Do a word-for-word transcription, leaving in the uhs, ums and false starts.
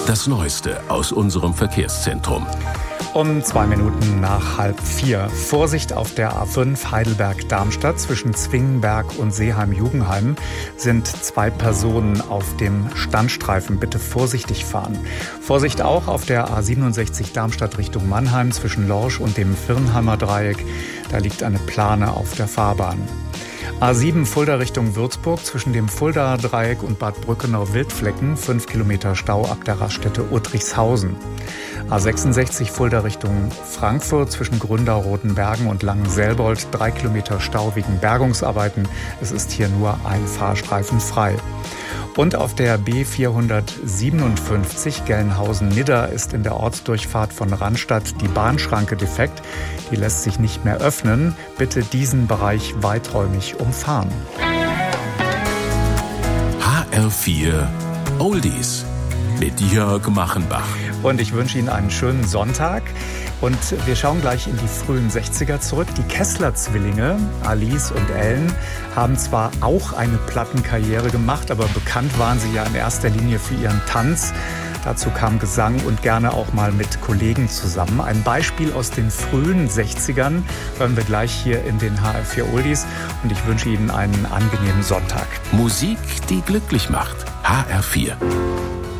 Das Neueste aus unserem Verkehrszentrum. Um zwei Minuten nach halb vier. Vorsicht auf der A fünf Heidelberg-Darmstadt. Zwischen Zwingenberg und Seeheim-Jugenheim sind zwei Personen auf dem Standstreifen. Bitte vorsichtig fahren. Vorsicht auch auf der A siebenundsechzig Darmstadt Richtung Mannheim zwischen Lorsch und dem Virnheimer Dreieck. Da liegt eine Plane auf der Fahrbahn. A sieben Fulda Richtung Würzburg zwischen dem Fuldaer Dreieck und Bad Brückenau-Wildflecken. Fünf Kilometer Stau ab der Raststätte Uttrichshausen. A sechsundsechzig Fulda Richtung Frankfurt zwischen Gründau-Rotenbergen und Langenselbold. Drei Kilometer Stau wegen Bergungsarbeiten. Es ist hier nur ein Fahrstreifen frei. Und auf der B vierhundertsiebenundfünfzig Gelnhausen-Nidda ist in der Ortsdurchfahrt von Rannstadt die Bahnschranke defekt. Die lässt sich nicht mehr öffnen. Bitte diesen Bereich weiträumig umfahren. H R vier Oldies mit Jörg Machenbach. Und ich wünsche Ihnen einen schönen Sonntag. Und wir schauen gleich in die frühen sechziger zurück. Die Kessler-Zwillinge, Alice und Ellen, haben zwar auch eine Plattenkarriere gemacht, aber bekannt waren sie ja in erster Linie für ihren Tanz. Dazu kam Gesang und gerne auch mal mit Kollegen zusammen. Ein Beispiel aus den frühen sechzigern hören wir gleich hier in den H R vier Oldies. Und ich wünsche Ihnen einen angenehmen Sonntag. Musik, die glücklich macht. H R vier.